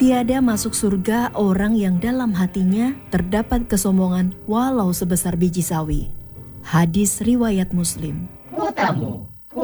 Tiada masuk surga orang yang dalam hatinya terdapat kesombongan walau sebesar biji sawi. Hadis riwayat Muslim. Kuotamu.